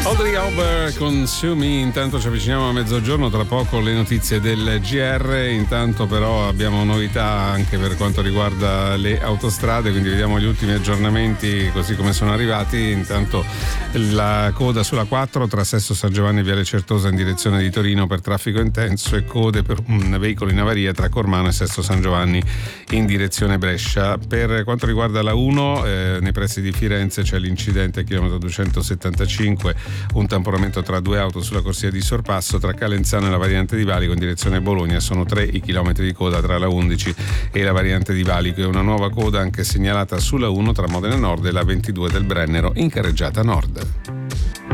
Audrey Hopper con Sue Me. Intanto ci avviciniamo a mezzogiorno, tra poco le notizie del GR. Intanto però abbiamo novità anche per quanto riguarda le autostrade, quindi vediamo gli ultimi aggiornamenti così come sono arrivati. Intanto la coda sulla 4 tra Sesto San Giovanni e Viale Certosa in direzione di Torino per traffico intenso, e code per un veicolo in avaria tra Cormano e Sesto San Giovanni in direzione Brescia. Per quanto riguarda la 1 nei pressi di Firenze c'è l'incidente a chilometro 275, un tamponamento tra due auto sulla corsia di sorpasso. Tra Calenzano e la variante di Valico in direzione Bologna sono 3 i chilometri di coda tra la 11 e la variante di Valico, e una nuova coda anche segnalata sulla 1 tra Modena Nord e la 22 del Brennero in carreggiata nord.